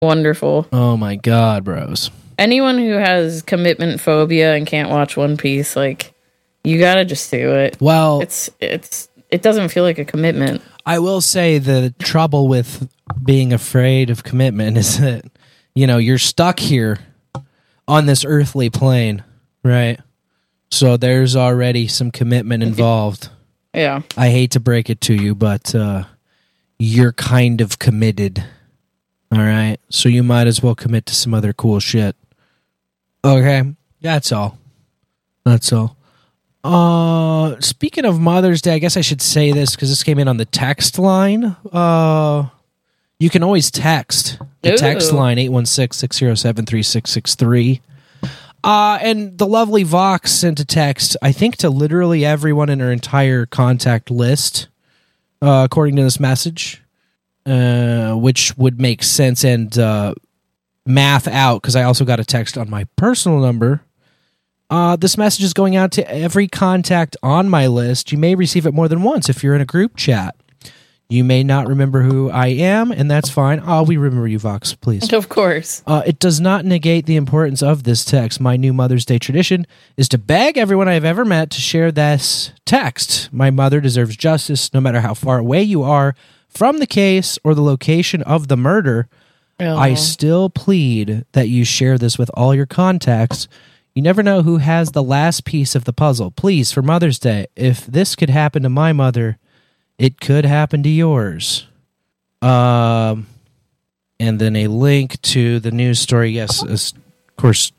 Wonderful. Oh my God, bros. Anyone who has commitment phobia and can't watch One Piece, like, you gotta just do it. Well, it doesn't feel like a commitment. I will say the trouble with being afraid of commitment is that, you're stuck here on this earthly plane, right? So there's already some commitment involved. Yeah. I hate to break it to you, but you're kind of committed. All right? So you might as well commit to some other cool shit. Okay? That's all. Speaking of Mother's Day, I guess I should say this because this came in on the text line. You can always text the text line 816-607-3663. And the lovely Vox sent a text, I think, to literally everyone in her entire contact list, according to this message, which would make sense and math out because I also got a text on my personal number. This message is going out to every contact on my list. You may receive it more than once if you're in a group chat. You may not remember who I am, and that's fine. We remember you, Vox, please. Of course. It does not negate the importance of this text. My new Mother's Day tradition is to beg everyone I have ever met to share this text. My mother deserves justice no matter how far away you are from the case or the location of the murder. Oh. I still plead that you share this with all your contacts. You never know who has the last piece of the puzzle. Please, for Mother's Day, if this could happen to my mother, it could happen to yours. And then a link to the news story. Yes, of course,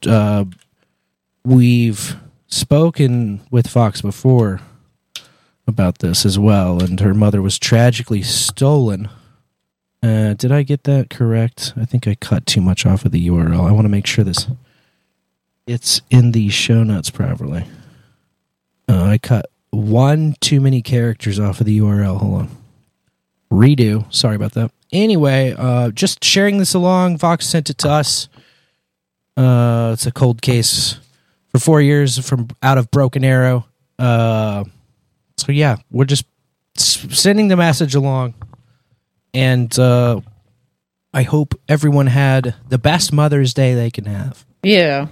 we've spoken with Fox before about this as well, and her mother was tragically stolen. Did I get that correct? I think I cut too much off of the URL. I want to make sure it's in the show notes properly. I cut one too many characters off of the URL. Hold on. Redo. Sorry about that. Anyway, just sharing this along. Vox sent it to us. It's a cold case for 4 years from out of Broken Arrow. So yeah, we're just sending the message along. And I hope everyone had the best Mother's Day they can have. Yeah.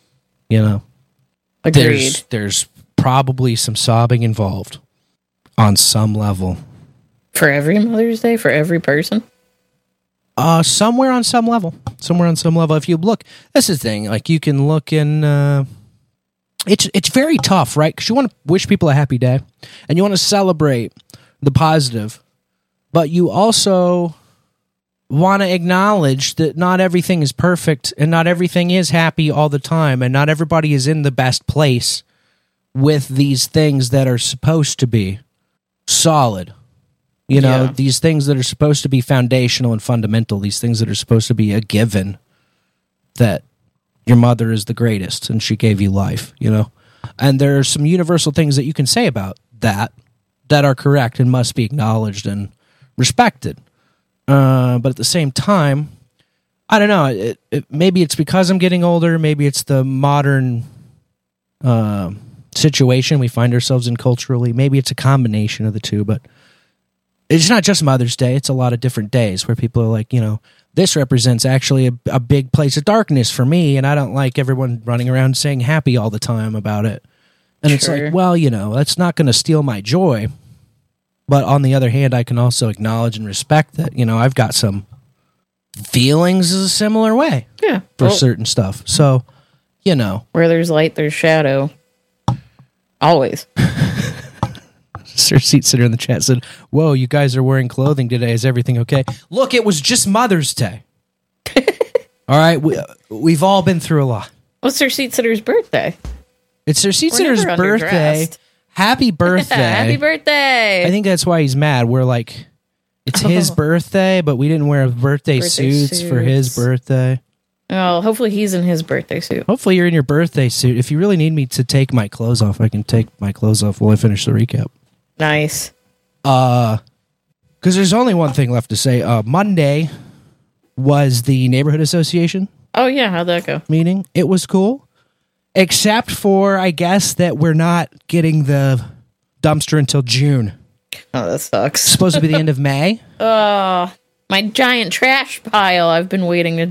Agreed. There's probably some sobbing involved on some level. For every Mother's Day? For every person? Somewhere on some level. If you look, this is the thing. Like, you can look in. It's very tough, right? Because you want to wish people a happy day, and you want to celebrate the positive, but you also want to acknowledge that not everything is perfect, and not everything is happy all the time, and not everybody is in the best place with these things that are supposed to be solid. These things that are supposed to be foundational and fundamental, these things that are supposed to be a given, that your mother is the greatest and she gave you life, And there are some universal things that you can say about that are correct and must be acknowledged and respected. But at the same time, I don't know, maybe it's because I'm getting older, maybe it's the modern situation we find ourselves in culturally, maybe it's a combination of the two, but it's not just Mother's Day. It's a lot of different days where people are like, this represents actually a big place of darkness for me, and I don't like everyone running around saying happy all the time about it. And It's like, well, that's not going to steal my joy. But on the other hand, I can also acknowledge and respect that, I've got some feelings a similar way for certain stuff. So, Where there's light, there's shadow. Always. Sir Seat Sitter in the chat said, "Whoa, you guys are wearing clothing today. Is everything okay?" Look, it was just Mother's Day. All right, we've all been through a lot. What's Sir Seat Sitter's birthday? It's Sir Seat Sitter's birthday. Happy birthday. Happy birthday. I think that's why he's mad. We're like, it's his birthday, but we didn't wear birthday suits for his birthday. Oh, hopefully he's in his birthday suit. Hopefully you're in your birthday suit. If you really need me to take my clothes off, I can take my clothes off while I finish the recap. Nice. Because there's only one thing left to say. Monday was the neighborhood association. Oh, yeah. How'd that go? Meeting. It was cool. Except for, I guess, that we're not getting the dumpster until June. Oh, that sucks. It's supposed to be the end of May. My giant trash pile I've been waiting to